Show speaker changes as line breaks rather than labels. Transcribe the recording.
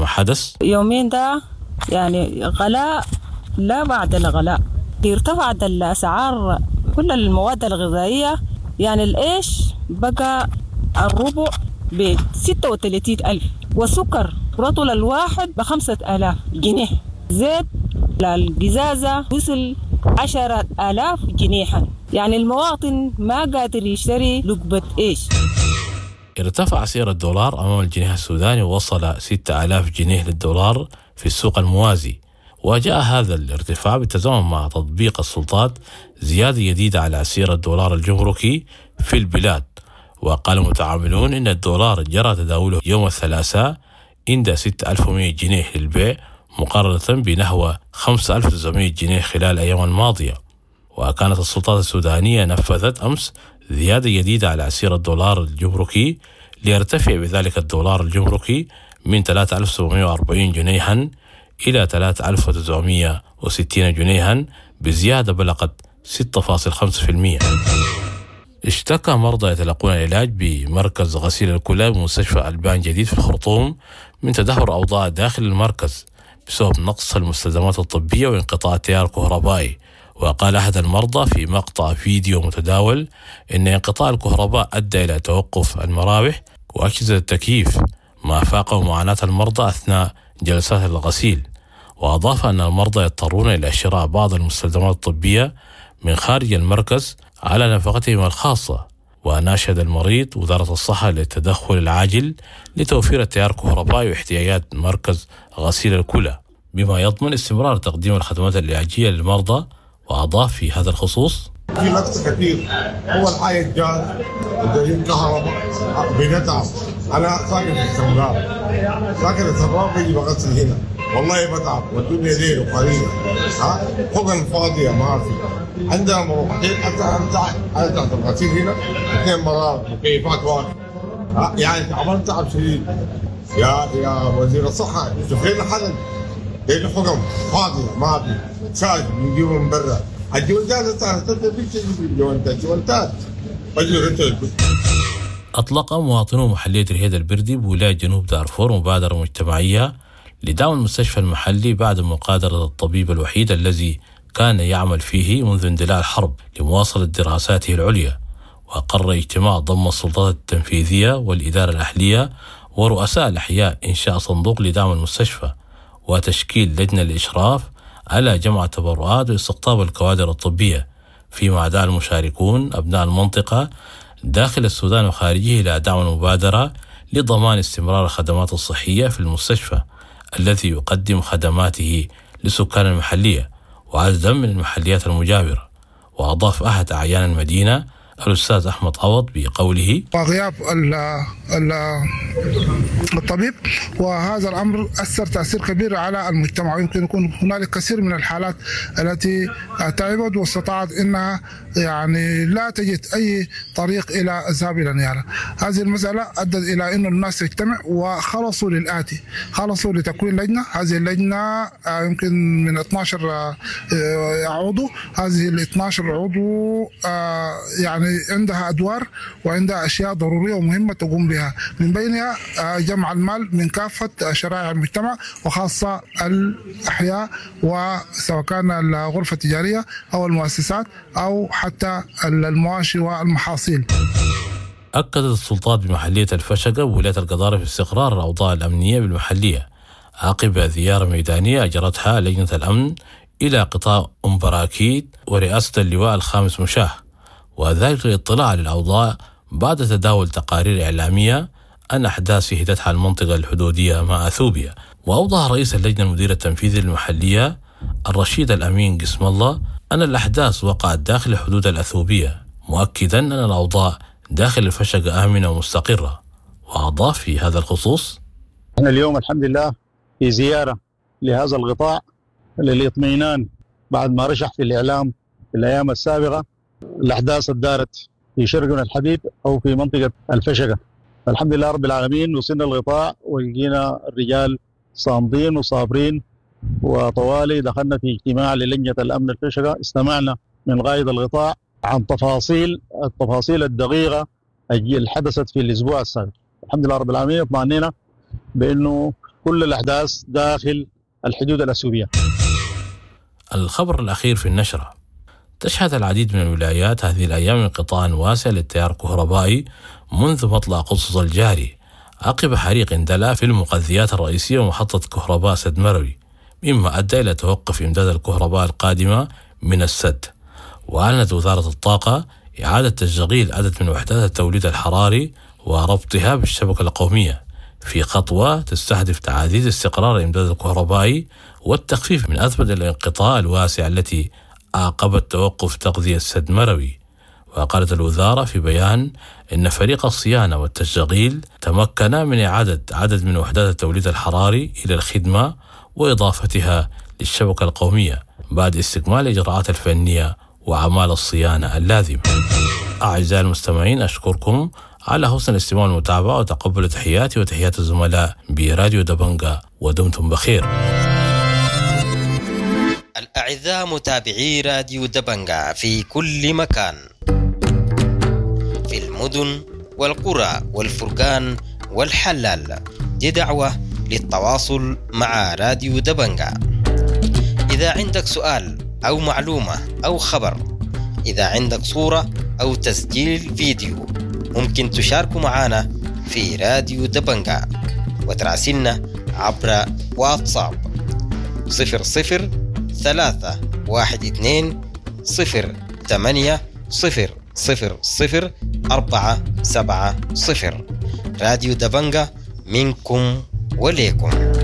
ما حدث؟
يومين ده يعني غلاء لا بعد الغلاء، ارتفعت الأسعار كل المواد الغذائية. يعني الإيش بقى الربع ب36,000، والسكر رطل الواحد ب5,000 جنيه، زيت القزازة وصل 10,000 جنيها. يعني المواطن ما قادر يشتري لقبة إيش.
ارتفع سعر الدولار أمام الجنيه السوداني ووصل 6,000 جنيه للدولار في السوق الموازي. وجاء هذا الارتفاع بالتزامن مع تطبيق السلطات زيادة جديدة على سعر الدولار الجمركي في البلاد. وقال المتعاملون إن الدولار جرى تداوله يوم الثلاثاء عند 6,100 جنيه للبيع مقارنة بنحو 5,900 جنيه خلال الأيام الماضية. وكانت السلطات السودانية نفذت أمس زيادة جديدة على سعر الدولار الجمركي ليرتفع بذلك الدولار الجمركي من 3,740 جنيها إلى 3,960 جنيها بزيادة بلغت 6.5%. اشتكى مرضى يتلقون العلاج بمركز غسيل الكلى بمستشفى ألبان جديد في الخرطوم من تدهور أوضاع داخل المركز بسبب نقص المستلزمات الطبية وانقطاع التيار الكهربائي. وقال أحد المرضى في مقطع فيديو متداول إن انقطاع الكهرباء أدى إلى توقف المراوح وأجهزة التكييف، ما فاقم معاناة المرضى أثناء جلسات الغسيل. وأضاف أن المرضى يضطرون إلى شراء بعض المستلزمات الطبية من خارج المركز على نفقتهم الخاصة. وناشد المريض وزارة الصحة للتدخل العاجل لتوفير التيار الكهربائي واحتياجات مركز غسيل الكلى بما يضمن استمرار تقديم الخدمات العلاجية للمرضى. وأضاف في هذا الخصوص:
في نقص كثير. أول حاجة الجاز ودليل كهرباء بنتعب. أنا ساكن في السمراء، ساكن السمراء بيجي بغسل هنا، والله بتعب والدنيا ليل وقليلة. حقن فاضية ما في. عندنا مروحتين حتى أنا الغسيل هنا 2 مرات مكيفات واقفة. يعني عملت تعب شديد. يا وزير الصحة شوف لنا حل. لأن حقن فاضية ما في. شاي نجيبه من برا. الجوانتات
أطلق مواطنو محلية رهيد البردي بولاية جنوب دارفور مبادرة مجتمعية لدعم المستشفى المحلي بعد مقادرة الطبيب الوحيد الذي كان يعمل فيه منذ اندلاع الحرب لمواصلة دراساته العليا. وقرر اجتماع ضم السلطات التنفيذية والإدارة الأهلية ورؤساء الأحياء إنشاء صندوق لدعم المستشفى وتشكيل لجنة للإشراف على جمع التبرعات واستقطاب الكوادر الطبية، فيما دعا المشاركون أبناء المنطقة داخل السودان وخارجه إلى دعم المبادرة لضمان استمرار الخدمات الصحية في المستشفى الذي يقدم خدماته لسكان المحلية وعددا من المحليات المجاورة. وأضاف أحد أعيان المدينة الأستاذ أحمد عوض بقوله:
وغياب الطبيب وهذا الأمر أثر تأثير كبير على المجتمع، ويمكن يكون هنالك كثير من الحالات التي تعبت واستطاعت أنها يعني لا تجد أي طريق إلى الذهاب إلى النيابة. هذه المسألة أدت إلى أن الناس تجتمع وخلصوا للآتي، خلصوا لتكوين لجنة. هذه اللجنة يمكن من 12 عضو. هذه ال 12 عضو يعني عندها أدوار وعندها أشياء ضرورية ومهمة تقوم بها، من بينها جمع المال من كافة شرائح المجتمع وخاصة الأحياء، وسواء كان الغرفة التجارية أو المؤسسات أو حتى المواشي والمحاصيل.
أكدت السلطات بمحلية الفشقة وولاية القضارف استقرار الأوضاع الأمنية بالمحلية عقب زيارة ميدانية أجرتها لجنة الأمن إلى قطاع براكيت ورئاسة اللواء الخامس مشاه، وذلك للاطلاع على الأوضاع بعد تداول تقارير إعلامية عن أحداث شهدتها المنطقة الحدودية مع أثيوبيا. وأوضح رئيس اللجنة المدير التنفيذي للمحلية الرشيد الأمين قسم الله أن الأحداث وقعت داخل الحدود الأثيوبية، مؤكدا أن الأوضاع داخل الفشقة آمنة ومستقرة. وأضاف في هذا الخصوص:
أنا اليوم الحمد لله في زيارة لهذا القطاع للإطمئنان بعد ما رشح في الإعلام في الأيام السابقة الأحداث الدارت في شرقنا الحبيب أو في منطقة الفشقة. الحمد لله رب العالمين وصلنا القطاع ولقينا الرجال صامدين وصابرين، وطوالي دخلنا في اجتماع للجنة الأمن الفشقة، استمعنا من قائد القطاع عن التفاصيل الدقيقة اللي حدثت في الأسبوع السابق. الحمد لله رب العالمين اطمئنينا بأنه كل الأحداث داخل الحدود الأثيوبية.
الخبر الأخير في النشرة: تشهد العديد من الولايات هذه الأيام انقطاعا واسع للتيار الكهربائي منذ مطلع قصص الجاري عقب حريق اندلع في المغذيات الرئيسية ومحطة كهرباء سد مروي، مما أدى إلى توقف إمداد الكهرباء القادمة من السد. وأعلنت وزارة الطاقة إعادة تشغيل عدد من وحدات التوليد الحراري وربطها بالشبكة القومية في خطوة تستهدف تعزيز استقرار الإمداد الكهربائي والتخفيف من أزمة الانقطاع الواسع التي أعقبت توقف تغذية سد مروي. وقالت الوزارة في بيان إن فريق الصيانة والتشغيل تمكن من إعادة عدد من وحدات التوليد الحراري إلى الخدمة وإضافتها للشبكة القومية بعد استكمال الإجراءات الفنية وأعمال الصيانة اللازمة. أعزائي المستمعين، أشكركم على حسن الاستماع والمتابعة، وتقبلوا تحياتي وتحيات الزملاء براديو دبنجا، ودمتم بخير.
الأعزاء متابعي راديو دبنجا في كل مكان، في المدن والقرى والفرقان والحلال، دي دعوة للتواصل مع راديو دبنجا. إذا عندك سؤال أو معلومة أو خبر، إذا عندك صورة أو تسجيل فيديو، ممكن تشاركوا معنا في راديو دبنجا وتراسلنا عبر واتساب 00312080000470. راديو دبنجا منكم وليكم.